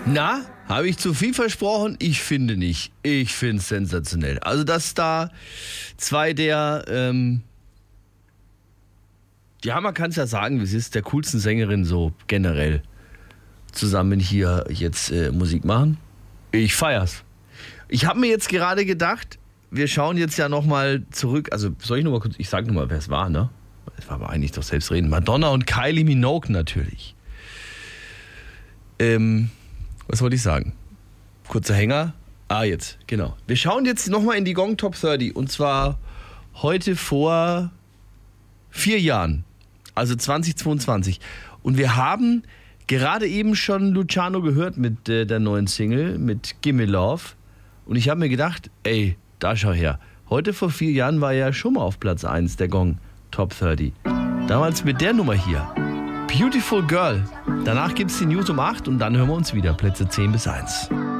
Na, habe ich zu viel versprochen? Ich finde nicht. Ich finde es sensationell. Also, dass da zwei ja, man kann es ja sagen, wie es ist, der coolsten Sängerin so generell zusammen hier jetzt Musik machen. Ich feier's. Ich habe mir jetzt gerade gedacht, wir schauen jetzt ja nochmal zurück. Also, soll ich nochmal kurz, ich sag nochmal, wer es war, ne? Es war aber eigentlich doch selbstredend. Madonna und Kylie Minogue natürlich. Was wollte ich sagen? Kurzer Hänger. Jetzt, genau. Wir schauen jetzt nochmal in die Gong Top 30 und zwar heute vor 4 Jahren, also 2022. Und wir haben gerade eben schon Luciano gehört mit der neuen Single, mit Gimme Love. Und ich habe mir gedacht, ey, da schau her. Heute vor 4 Jahren war er ja schon mal auf Platz 1 der Gong Top 30. Damals mit der Nummer hier. Beautiful Girl. Danach gibt's die News um 8 und dann hören wir uns wieder. Plätze 10 bis 1.